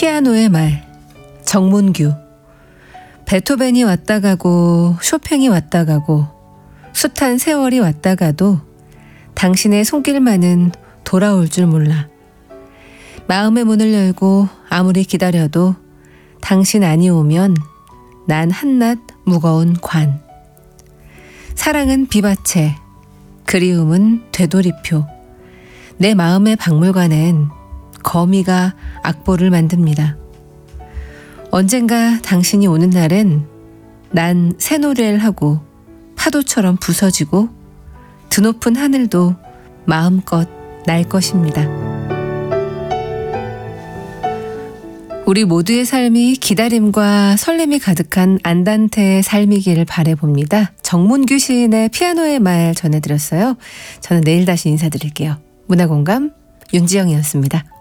피아노의 말, 정문규. 베토벤이 왔다 가고 쇼팽이 왔다 가고 숱한 세월이 왔다 가도 당신의 손길만은 돌아올 줄 몰라. 마음의 문을 열고 아무리 기다려도 당신 아니 오면 난 한낱 무거운 관. 사랑은 비바체, 그리움은 되돌이표. 내 마음의 박물관엔 거미가 악보를 만듭니다. 언젠가 당신이 오는 날엔 난 새 노래를 하고 파도처럼 부서지고 드높은 하늘도 마음껏 날 것입니다. 우리 모두의 삶이 기다림과 설렘이 가득한 안단테의 삶이기를 바라봅니다. 정문규 시인의 피아노의 말 전해드렸어요. 저는 내일 다시 인사드릴게요. 문화공감 윤지영이었습니다.